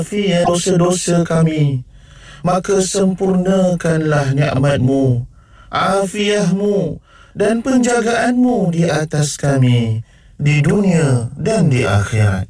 maghfir dosa-dosa kami, maka sempurnakanlah nikmat-Mu, afiah-Mu dan penjagaan-Mu di atas kami di dunia dan di akhirat.